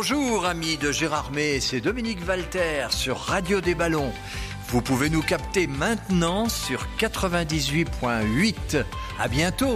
Bonjour amis de Gérardmer, c'est Dominique Walter sur Radio des Ballons. Vous pouvez nous capter maintenant sur 98.8. À bientôt.